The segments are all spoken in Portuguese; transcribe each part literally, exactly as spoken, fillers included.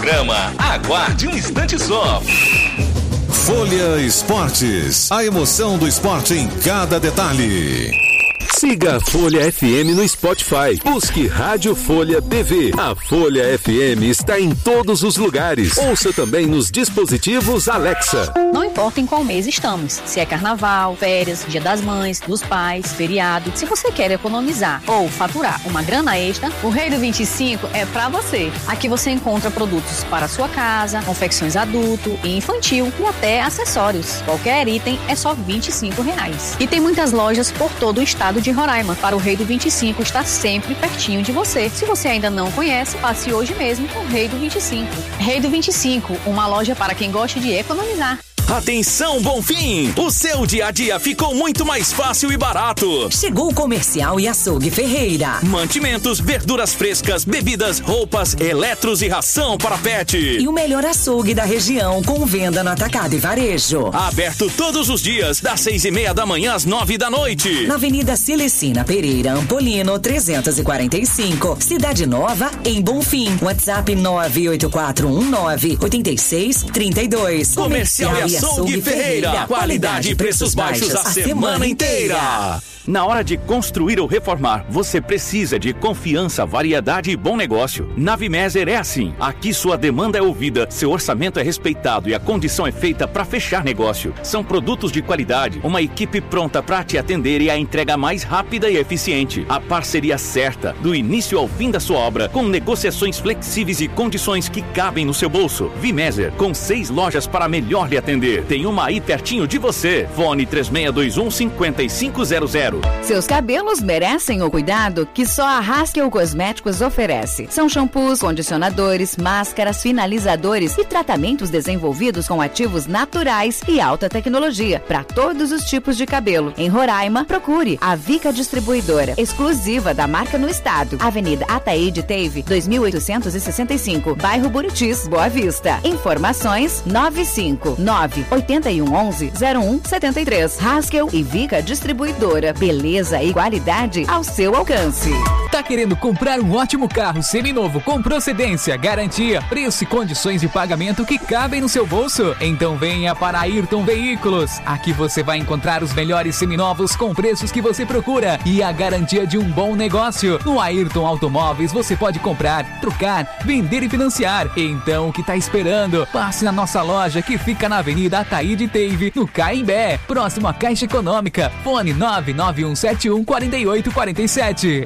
programa. Aguarde um instante só. Folha Esportes, a emoção do esporte em cada detalhe. Siga a Folha F M no Spotify. Busque Rádio Folha T V. A Folha F M está em todos os lugares. Ouça também nos dispositivos Alexa. Não importa em qual mês estamos, se é carnaval, férias, dia das mães, dos pais, feriado, se você quer economizar ou faturar uma grana extra, o Rei do vinte e cinco é pra você. Aqui você encontra produtos para sua casa, confecções adulto e infantil e até acessórios. Qualquer item é só vinte e cinco reais. E tem muitas lojas por todo o estado de Roraima, para o Rei do vinte e cinco estar sempre pertinho de você. Se você ainda não conhece, passe hoje mesmo no Rei do vinte e cinco. Rei do vinte e cinco, uma loja para quem gosta de economizar. Atenção, Bonfim! O seu dia a dia ficou muito mais fácil e barato. Chegou o Comercial e Açougue Ferreira. Mantimentos, verduras frescas, bebidas, roupas, eletros e ração para pet. E o melhor açougue da região com venda no atacado e varejo. Aberto todos os dias, das seis e meia da manhã às nove da noite. Na Avenida Celecina Pereira, Ampolino, trezentos e quarenta e cinco. Cidade Nova, em Bonfim. WhatsApp nove oito quatro um nove oito seis três dois. Comercial e Açougue Ferreira, qualidade e preços baixos a semana inteira. Na hora de construir ou reformar, você precisa de confiança, variedade e bom negócio. Na Vimeser é assim. Aqui sua demanda é ouvida, seu orçamento é respeitado e a condição é feita para fechar negócio. São produtos de qualidade, uma equipe pronta para te atender e a entrega mais rápida e eficiente. A parceria certa, do início ao fim da sua obra, com negociações flexíveis e condições que cabem no seu bolso. Vimeser, com seis lojas para melhor lhe atender. Tem uma aí pertinho de você. Fone três seis dois um cinco cinco zero zero. Seus cabelos merecem o cuidado que só a Haskell Cosméticos oferece. São shampoos, condicionadores, máscaras, finalizadores e tratamentos desenvolvidos com ativos naturais e alta tecnologia para todos os tipos de cabelo. Em Roraima, procure a Vica Distribuidora, exclusiva da marca no estado. Avenida Ataíde Teve, dois mil oitocentos e sessenta e cinco, bairro Buritis, Boa Vista. Informações nove cinco nove oito um onze zero um sete três. Haskell e Vica Distribuidora. Beleza e qualidade ao seu alcance. Tá querendo comprar um ótimo carro seminovo com procedência, garantia, preço e condições de pagamento que cabem no seu bolso? Então venha para Ayrton Veículos. Aqui você vai encontrar os melhores seminovos com preços que você procura e a garantia de um bom negócio. No Ayrton Automóveis você pode comprar, trocar, vender e financiar. Então o que tá esperando? Passe na nossa loja que fica na Avenida Ataíde Teve, no Caimbé, próximo à Caixa Econômica. Fone nove nove um sete um quatro oito quatro sete.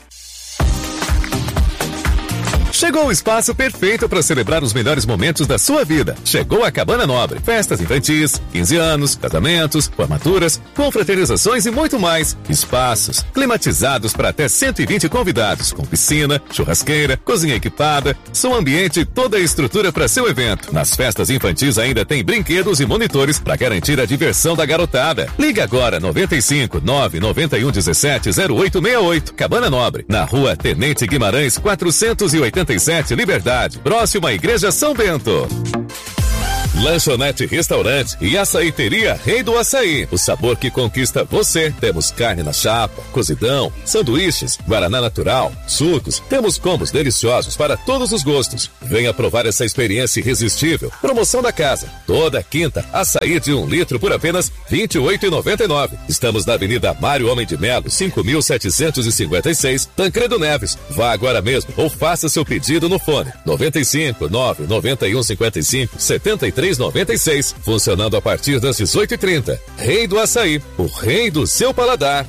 Chegou o espaço perfeito para celebrar os melhores momentos da sua vida. Chegou a Cabana Nobre. Festas infantis, quinze anos, casamentos, formaturas, confraternizações e muito mais. Espaços climatizados para até cento e vinte convidados, com piscina, churrasqueira, cozinha equipada, som ambiente e toda a estrutura para seu evento. Nas festas infantis ainda tem brinquedos e monitores para garantir a diversão da garotada. Ligue agora noventa e cinco, nove nove um um sete zero oito seis oito. Cabana Nobre, na rua Tenente Guimarães, quatrocentos e oitenta e sete, Liberdade, próximo à Igreja São Bento. Lanchonete Restaurante e Açaiteria Rei do Açaí. O sabor que conquista você. Temos carne na chapa, cozidão, sanduíches, guaraná natural, sucos. Temos combos deliciosos para todos os gostos. Venha provar essa experiência irresistível. Promoção da casa. Toda quinta, açaí de um litro por apenas vinte e oito reais e noventa e nove centavos. Estamos na Avenida Mário Homem de Melo, cinco mil setecentos e cinquenta e seis, Tancredo Neves. Vá agora mesmo ou faça seu pedido no fone noventa e cinco, nove nove um cinco cinco, setenta e três noventa e seis, funcionando a partir das dezoito e trinta. Rei do Açaí, o rei do seu paladar.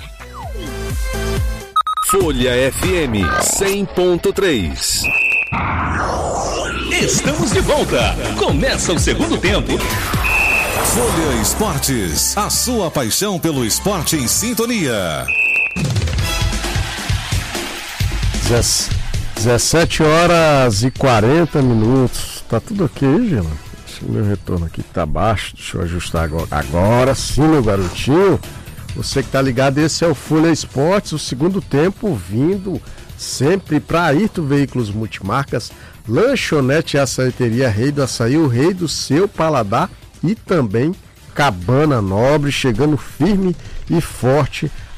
Folha F M cem ponto três. Estamos de volta. Começa o segundo tempo. Folha Esportes, a sua paixão pelo esporte em sintonia. dezessete horas e quarenta minutos. Tá tudo ok, Gila? Meu retorno aqui tá baixo, deixa eu ajustar agora. Agora sim, meu garotinho. Você que tá ligado, esse é o Folha Esportes, o segundo tempo vindo sempre para Ayrton Veículos Multimarcas, Lanchonete e Açaiteria Rei do Açaí, o rei do seu paladar, e também Cabana Nobre, chegando firme e forte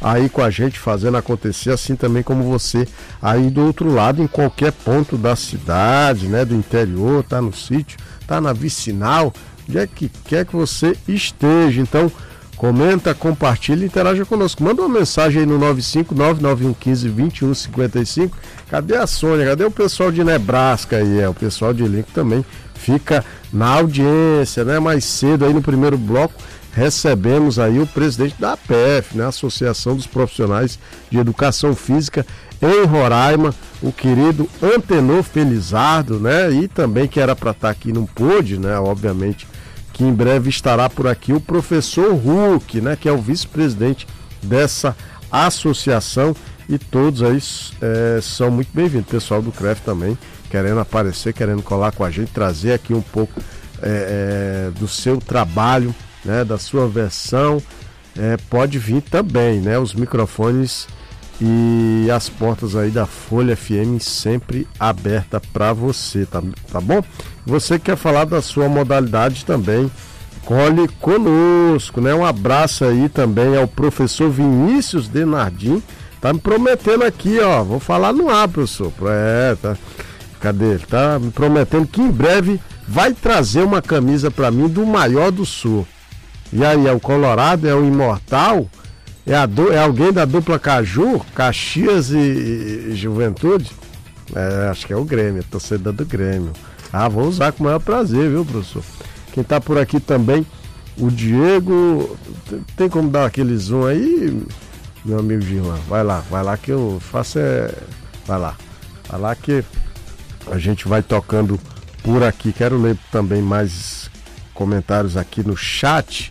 aí com a gente fazendo acontecer, assim também como você aí do outro lado, em qualquer ponto da cidade, né, do interior, tá no sítio, tá na vicinal, onde é que quer que você esteja. Então comenta, compartilha, interaja conosco, manda uma mensagem aí no nove cinco nove nove um um cinco, dois um cinco cinco. Cadê a Sônia? Cadê o pessoal de Nebraska aí? É, o pessoal de Lincoln também fica na audiência, né? Mais cedo aí no primeiro bloco recebemos aí o presidente da A P E F, né? Associação dos Profissionais de Educação Física em Roraima, o querido Antenor Felizardo, né? E também que era para estar aqui, não pôde, né? Obviamente que em breve estará por aqui o professor Huck, né? Que é o vice-presidente dessa associação, e todos aí é, são muito bem-vindos. O pessoal do C R E F também querendo aparecer, querendo colar com a gente, trazer aqui um pouco é, é, do seu trabalho, né, da sua versão, é, pode vir também, né? Os microfones e as portas aí da Folha F M sempre aberta para você, tá, tá bom? Você quer falar da sua modalidade também, cole conosco, né? Um abraço aí também ao professor Vinícius Denardim, tá me prometendo aqui, ó, vou falar no ar, professor, é, tá, cadê ele? Tá me prometendo que em breve vai trazer uma camisa para mim do maior do Sul. E aí, é o Colorado, é o Imortal, é, a do, é alguém da dupla Caju, Caxias e, e, e Juventude? É, acho que é o Grêmio, torcedor do Grêmio. Ah, vou usar com o maior prazer, viu, professor? Quem tá por aqui também, o Diego, tem, tem como dar aquele zoom aí, meu amigo Gilman? Vai lá, vai lá que eu faço é... Vai lá, vai lá que a gente vai tocando por aqui. Quero ler também mais comentários aqui no chat.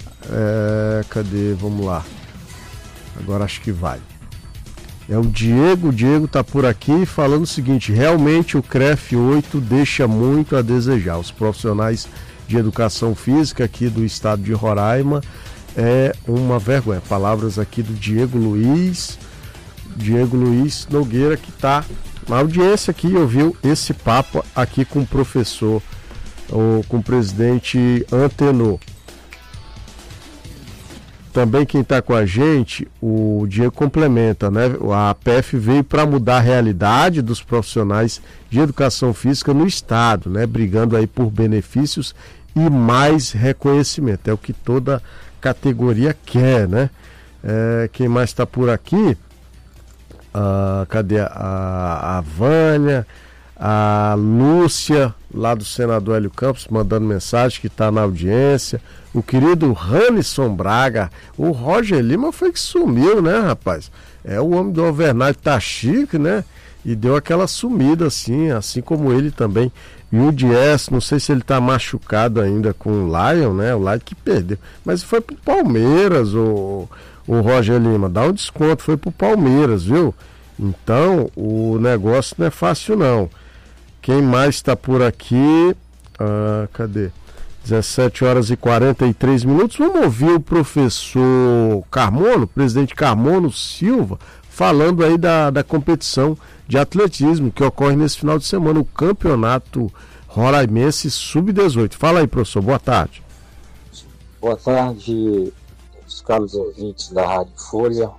É, cadê? Vamos lá. Agora acho que vai. É o Diego. O Diego tá por aqui falando o seguinte: realmente o C R E F oito deixa muito a desejar. Os profissionais de educação física aqui do estado de Roraima é uma vergonha. Palavras aqui do Diego Luiz. Diego Luiz Nogueira, que tá na audiência aqui, ouviu esse papo aqui com o professor, ou com o presidente Antenor. Também quem está com a gente, o Diego complementa, né? A A P E F veio para mudar a realidade dos profissionais de educação física no estado, né? Brigando aí por benefícios e mais reconhecimento. É o que toda categoria quer, né? É, quem mais está por aqui? Ah, cadê a, a Vânia? A Lúcia, lá do senador Hélio Campos, mandando mensagem que está na audiência. O querido Ranison Braga. O Roger Lima foi que sumiu, né, rapaz? É o homem do overnight, tá chique, né? E deu aquela sumida assim, assim como ele também. E o Dias, não sei se ele tá machucado ainda com o Lion, né? O Lion que perdeu. Mas foi pro Palmeiras, o, o Roger Lima. Dá um desconto, foi pro Palmeiras, viu? Então, o negócio não é fácil, não. Quem mais está por aqui? Ah, cadê? dezessete horas e quarenta e três minutos. Vamos ouvir o professor Carmono, presidente Carmono Silva, falando aí da, da competição de atletismo que ocorre nesse final de semana, o Campeonato Roraimense sub dezoito. Fala aí, professor. Boa tarde. Boa tarde, os caros ouvintes da Rádio Folha.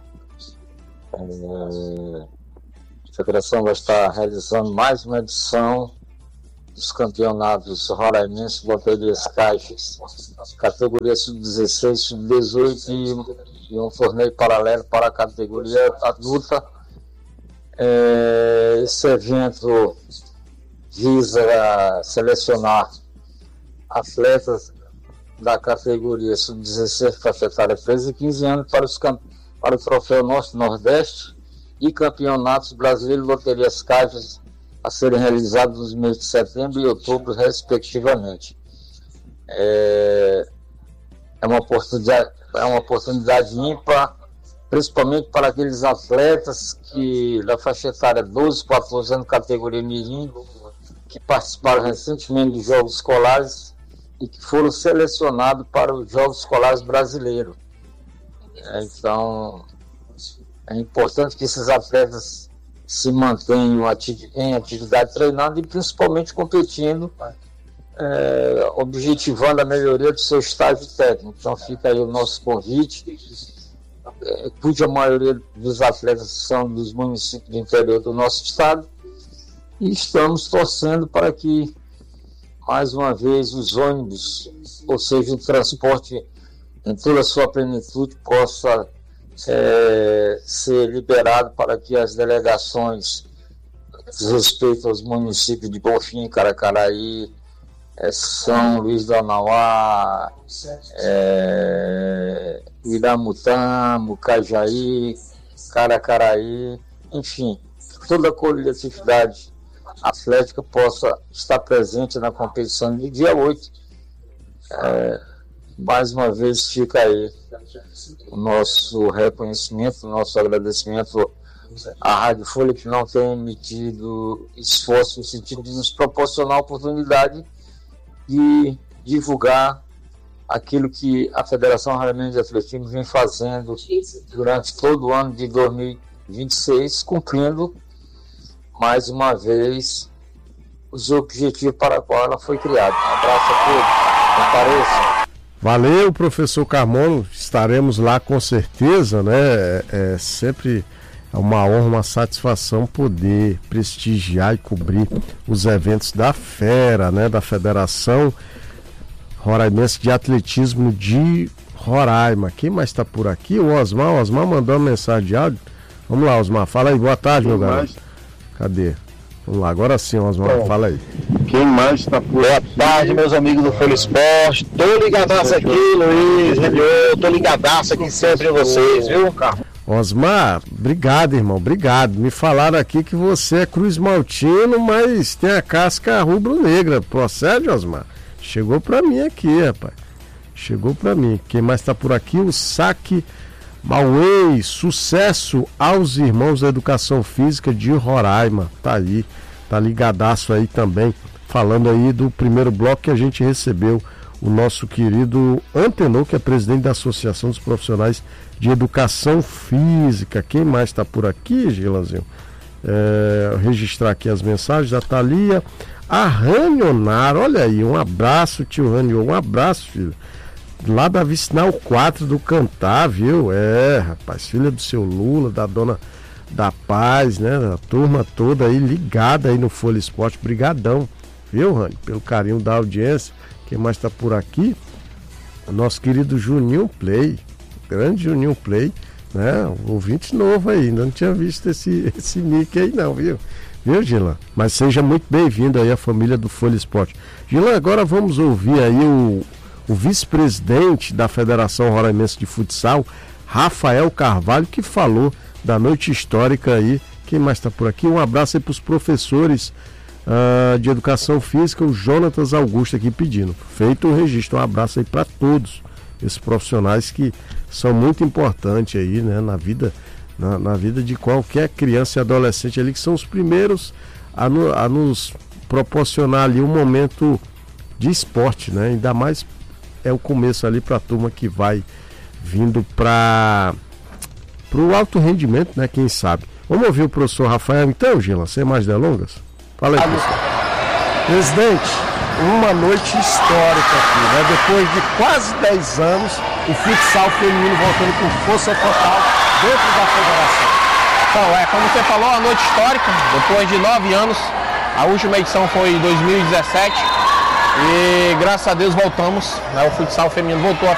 É... A Federação vai estar realizando mais uma edição dos campeonatos roraimenses, loterias caixas, categoria sub dezesseis, sub dezoito e, e um torneio paralelo para a categoria adulta. É, esse evento visa selecionar atletas da categoria sub dezesseis, faixa etária treze e quinze anos, para, os, para o troféu Norte Nordeste e campeonatos brasileiros loterias caixas a serem realizados nos meses de setembro e outubro, respectivamente. É, é, uma oportunidade, é uma oportunidade ímpar, principalmente para aqueles atletas que, da faixa etária doze, quatorze anos, categoria mirim, que participaram recentemente dos Jogos Escolares e que foram selecionados para os Jogos Escolares brasileiros. É, então, é importante que esses atletas se mantenham em atividade treinando e principalmente competindo, é, objetivando a melhoria do seu estágio técnico. Então fica aí o nosso convite é, cuja maioria dos atletas são dos municípios do interior do nosso estado, e estamos torcendo para que, mais uma vez, os ônibus, ou seja, o transporte em toda a sua plenitude, possa é, ser liberado para que as delegações diz respeito aos municípios de Bonfim, Caracaraí, é, São Luís do Anauá, é, Iramutã, Mucajaí, Caracaraí, enfim, toda a coletividade atlética possa estar presente na competição de dia oito. É, mais uma vez fica aí o nosso reconhecimento, o nosso agradecimento à Rádio Folha, que não tem emitido esforço no sentido de nos proporcionar a oportunidade de divulgar aquilo que a Federação Roraimense de Atletismo vem fazendo durante todo o ano de dois mil e vinte e seis, cumprindo mais uma vez os objetivos para o qual ela foi criada. Um abraço a todos, compareçam. Valeu, professor Carmona, estaremos lá com certeza, né? É, é sempre uma honra, uma satisfação poder prestigiar e cobrir os eventos da Fera, né? Da Federação Roraimense de Atletismo de Roraima. Quem mais está por aqui? O Osmar, o Osmar mandou uma mensagem de áudio. Vamos lá, Osmar, fala aí, boa tarde, Quem meu garoto. Cadê? Vamos lá, agora sim, Osmar, Bom, fala aí. Quem mais está por Boa tarde, meus amigos do Folha Esporte. Tô ligadaço aqui, Luiz, Reliô. Tô ligadaço aqui sempre em vocês, viu, Carlos? Osmar, obrigado, irmão, obrigado. Me falaram aqui que você é Cruz Maltino, mas tem a casca rubro-negra. Procede, Osmar? Chegou pra mim aqui, rapaz. Chegou pra mim. Quem mais tá por aqui? O Saque Mauei. Sucesso aos irmãos da Educação Física de Roraima. Tá aí, tá ligadaço aí também. Falando aí do primeiro bloco que a gente recebeu o nosso querido Antenor, que é presidente da Associação dos Profissionais de Educação Física. Quem mais está por aqui, Gilanzinho? É, registrar aqui as mensagens da Thalia. A Ranionar, olha aí, um abraço, tio Ranio, um abraço, filho. Lá da Vicinal quatro do Cantar, viu? É, rapaz, filha do seu Lula, da dona da Paz, né? A turma toda aí ligada aí no Folha Esporte. Brigadão, viu, Rani? Pelo carinho da audiência. Quem mais está por aqui? O nosso querido Juninho Play, grande Juninho Play, né? Um ouvinte novo aí, ainda não tinha visto esse, esse nick aí não, viu? Viu, Gilan? Mas seja muito bem-vindo aí à família do Folha Esporte. Gilan, agora vamos ouvir aí o, o vice-presidente da Federação Roraimense de Futsal, Rafael Carvalho, que falou da noite histórica aí. Quem mais está por aqui? Um abraço aí para os professores Uh, de Educação Física, o Jonatas Augusto aqui pedindo. Feito o registro, um abraço aí para todos esses profissionais que são muito importantes aí, né, na vida, na, na vida de qualquer criança e adolescente ali, que são os primeiros a, no, a nos proporcionar ali um momento de esporte, né? Ainda mais é o começo ali para a turma que vai vindo para o alto rendimento, né? Quem sabe. Vamos ouvir o professor Rafael então, Gila, sem mais delongas? Fala aí, professor. Presidente, uma noite histórica aqui, né? Depois de quase dez anos, o futsal feminino voltando com força total dentro da federação. Então, é, como você falou, uma noite histórica, depois de nove anos, a última edição foi em dois mil e dezessete e graças a Deus voltamos, né? O futsal feminino voltou a